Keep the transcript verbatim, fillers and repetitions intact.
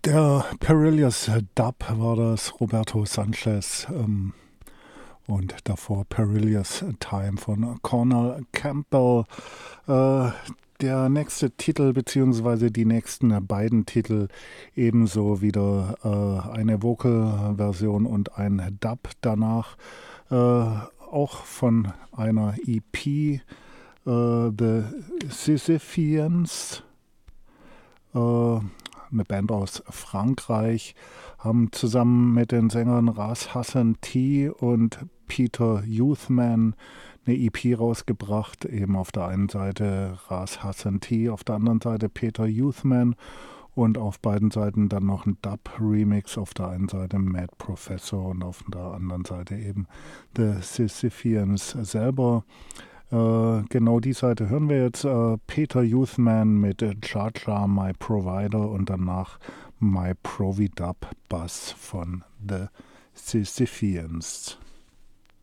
Der Perilous Dub war das, Roberto Sanchez, ähm, und davor Perilous Time von Cornel Campbell. Äh, der nächste Titel beziehungsweise die nächsten beiden Titel ebenso wieder äh, eine Vocal-Version und ein Dub danach, äh, auch von einer E P, äh, The Sisypheans. Äh, eine Band aus Frankreich, haben zusammen mit den Sängern Ras Hassan T und Peter Youthman eine E P rausgebracht. Eben auf der einen Seite Ras Hassan T, auf der anderen Seite Peter Youthman und auf beiden Seiten dann noch ein Dub-Remix. Auf der einen Seite Mad Professor und auf der anderen Seite eben The Sisypheans selber. Äh, genau die Seite hören wir jetzt. Äh, Peter Youthman mit Cha-Cha, My Provider und danach My Providub Bass von The Sisypheans.